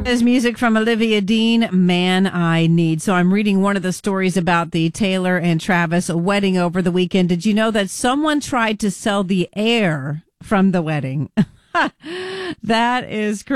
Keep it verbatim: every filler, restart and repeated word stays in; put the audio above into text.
Is music from Olivia Dean, Man I Need. So I'm reading one of the stories about the Taylor and Travis wedding over the weekend. Did you know that someone tried to sell the air from the wedding? That is crazy.